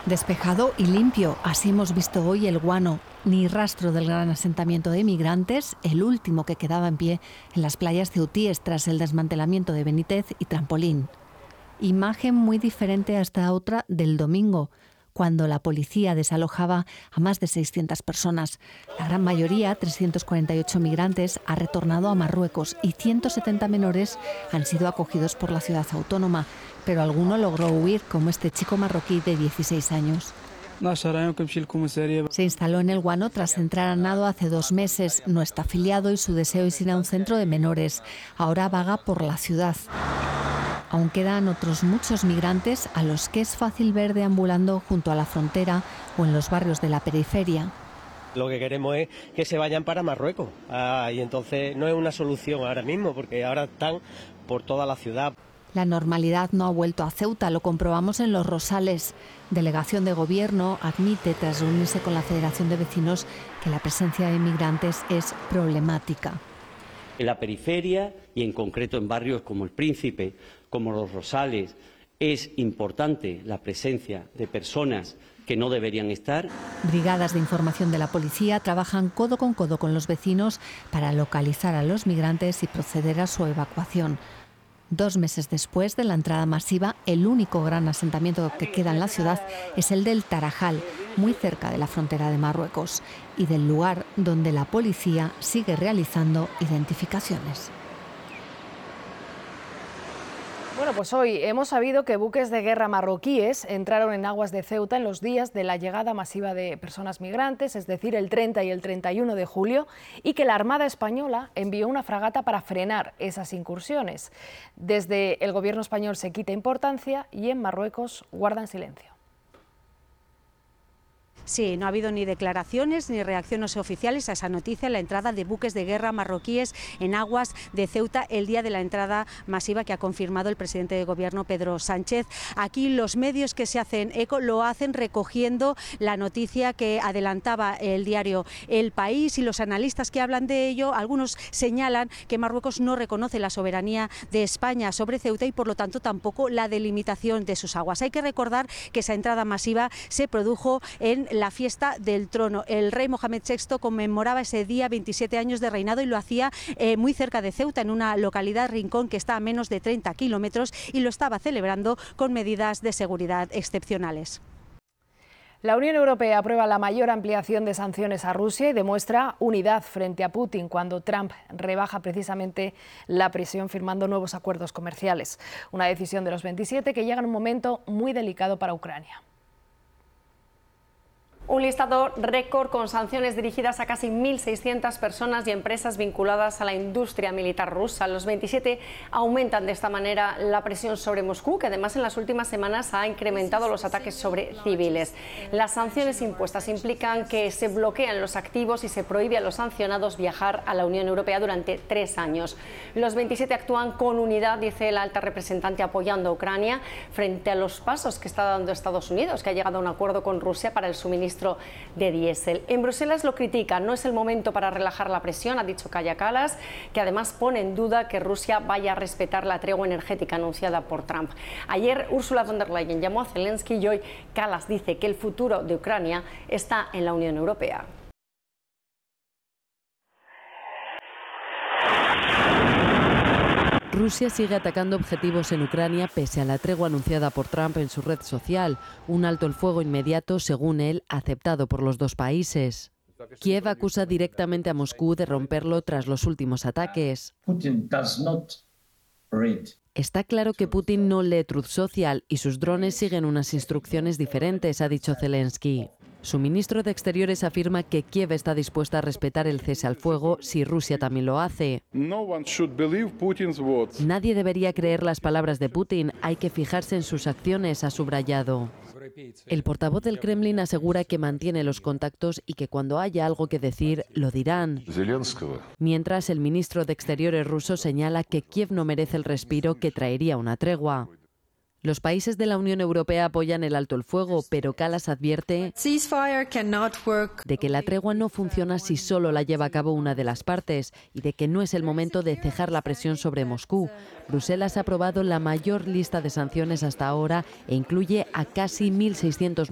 Despejado y limpio, así hemos visto hoy el Guano. Ni rastro del gran asentamiento de migrantes, el último que quedaba en pie en las playas ceutíes tras el desmantelamiento de Benítez y Trampolín. Imagen muy diferente a esta otra del domingo, cuando la policía desalojaba a más de 600 personas. La gran mayoría, 348 migrantes, ha retornado a Marruecos y 170 menores han sido acogidos por la ciudad autónoma, pero alguno logró huir, como este chico marroquí de 16 años. Se instaló en el Guano tras entrar a nado hace 2 meses. No está afiliado y su deseo es ir a un centro de menores. Ahora vaga por la ciudad. Aún quedan otros muchos migrantes a los que es fácil ver deambulando junto a la frontera o en los barrios de la periferia. Lo que queremos es que se vayan para Marruecos y entonces no es una solución ahora mismo porque ahora están por toda la ciudad. La normalidad no ha vuelto a Ceuta, lo comprobamos en Los Rosales. Delegación de Gobierno admite, tras reunirse con la Federación de Vecinos, que la presencia de migrantes es problemática. En la periferia y en concreto en barrios como El Príncipe, como Los Rosales, es importante la presencia de personas que no deberían estar. Brigadas de información de la policía trabajan codo con los vecinos para localizar a los migrantes y proceder a su evacuación. 2 meses después de la entrada masiva, el único gran asentamiento que queda en la ciudad es el del Tarajal, muy cerca de la frontera de Marruecos, y del lugar donde la policía sigue realizando identificaciones. Bueno, pues hoy hemos sabido que buques de guerra marroquíes entraron en aguas de Ceuta en los días de la llegada masiva de personas migrantes, es decir, el 30 y el 31 de julio, y que la Armada Española envió una fragata para frenar esas incursiones. Desde el gobierno español se quita importancia y en Marruecos guardan silencio. Sí, no ha habido ni declaraciones ni reacciones oficiales a esa noticia, la entrada de buques de guerra marroquíes en aguas de Ceuta el día de la entrada masiva que ha confirmado el presidente de gobierno Pedro Sánchez. Aquí los medios que se hacen eco lo hacen recogiendo la noticia que adelantaba el diario El País, y los analistas que hablan de ello, algunos señalan que Marruecos no reconoce la soberanía de España sobre Ceuta y por lo tanto tampoco la delimitación de sus aguas. Hay que recordar que esa entrada masiva se produjo en la fiesta del trono. El rey Mohamed VI conmemoraba ese día 27 años de reinado y lo hacía muy cerca de Ceuta, en una localidad rincón que está a menos de 30 kilómetros, y lo estaba celebrando con medidas de seguridad excepcionales. La Unión Europea aprueba la mayor ampliación de sanciones a Rusia y demuestra unidad frente a Putin cuando Trump rebaja precisamente la presión firmando nuevos acuerdos comerciales. Una decisión de los 27 que llega en un momento muy delicado para Ucrania. Un listado récord con sanciones dirigidas a casi 1.600 personas y empresas vinculadas a la industria militar rusa. Los 27 aumentan de esta manera la presión sobre Moscú, que además en las últimas semanas ha incrementado los ataques sobre civiles. Las sanciones impuestas implican que se bloquean los activos y se prohíbe a los sancionados viajar a la Unión Europea durante 3 años. Los 27 actúan con unidad, dice la alta representante, apoyando a Ucrania frente a los pasos que está dando Estados Unidos, que ha llegado a un acuerdo con Rusia para el suministro de diésel. En Bruselas lo critican, no es el momento para relajar la presión, ha dicho Kaja Kallas, que además pone en duda que Rusia vaya a respetar la tregua energética anunciada por Trump. Ayer Ursula von der Leyen llamó a Zelensky y hoy Kallas dice que el futuro de Ucrania está en la Unión Europea. Rusia sigue atacando objetivos en Ucrania pese a la tregua anunciada por Trump en su red social, un alto el fuego inmediato, según él, aceptado por los 2 países. Kiev acusa directamente a Moscú de romperlo tras los últimos ataques. Está claro que Putin no lee Truth Social y sus drones siguen unas instrucciones diferentes, ha dicho Zelensky. Su ministro de Exteriores afirma que Kiev está dispuesta a respetar el cese al fuego si Rusia también lo hace. Nadie debería creer las palabras de Putin, hay que fijarse en sus acciones, ha subrayado. El portavoz del Kremlin asegura que mantiene los contactos y que cuando haya algo que decir, lo dirán. Mientras, el ministro de Exteriores ruso señala que Kiev no merece el respiro que traería una tregua. Los países de la Unión Europea apoyan el alto el fuego, pero Kallas advierte de que la tregua no funciona si solo la lleva a cabo una de las partes y de que no es el momento de cejar la presión sobre Moscú. Bruselas ha aprobado la mayor lista de sanciones hasta ahora e incluye a casi 1.600